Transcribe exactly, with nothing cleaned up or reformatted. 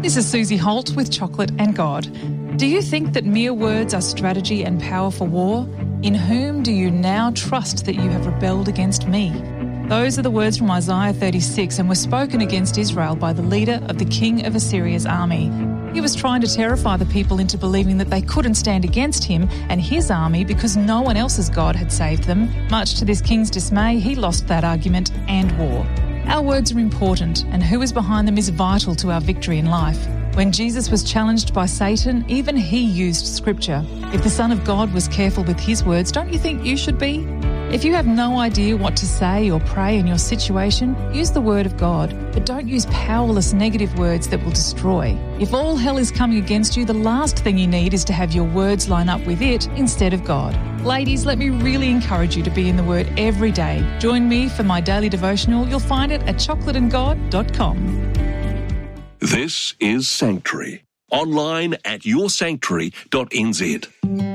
This is Susie Holt with Chocolate and God. Do you think that mere words are strategy and power for war? In whom do you now trust that you have rebelled against me? Those are the words from Isaiah thirty-six and were spoken against Israel by the leader of the king of Assyria's army. He was trying to terrify the people into believing that they couldn't stand against him and his army because no one else's God had saved them. Much to this king's dismay, he lost that argument and war. Our words are important, and who is behind them is vital to our victory in life. When Jesus was challenged by Satan, even he used Scripture. If the Son of God was careful with his words, don't you think you should be? If you have no idea what to say or pray in your situation, use the Word of God, but don't use powerless negative words that will destroy. If all hell is coming against you, the last thing you need is to have your words line up with it instead of God. Ladies, let me really encourage you to be in the Word every day. Join me for my daily devotional. You'll find it at chocolate and god dot com. This is Sanctuary, online at your sanctuary dot n z.